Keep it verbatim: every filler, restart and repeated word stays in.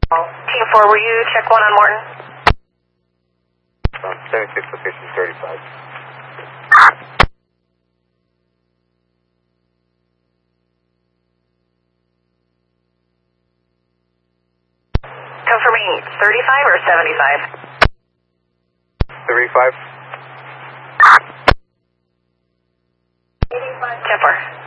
Team four, will you check one on Morton? Um, seventy-six, location thirty-five. Confirming thirty-five or seventy-five? thirty-five. ten four.